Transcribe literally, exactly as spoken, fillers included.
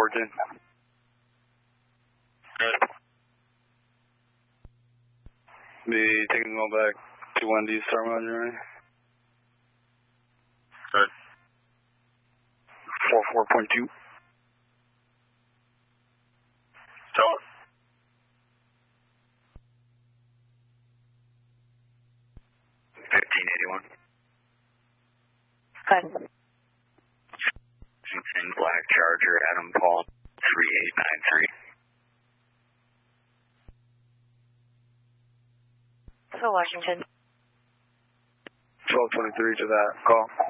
fourteen. Good. Be taking all back to Wendy's, Star Roger, right? Good. four four point two. Tell it. fifteen eighty-one. Good. Washington, Black Charger, Adam Paul, three eight nine three. So Washington. twelve twenty-three to that call.